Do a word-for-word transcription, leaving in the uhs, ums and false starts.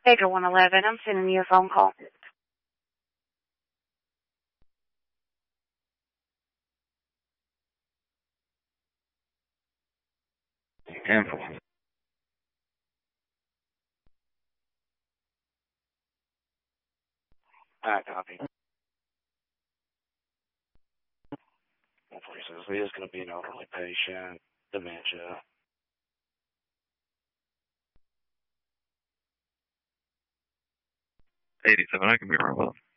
Baker one eleven, I'm sending you a phone call. Info. I copy. Says he is going to be an elderly patient, dementia. eighty-seven, I can be wrong.